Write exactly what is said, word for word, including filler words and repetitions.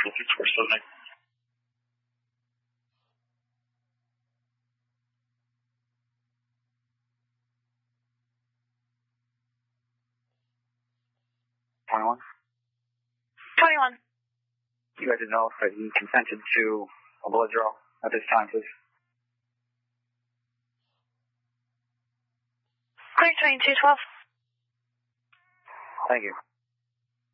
fifty-four seventy. twenty-one. twenty-one. You guys know if he consented to a blood draw at this time, please. Clear twenty-two twelve. Thank you.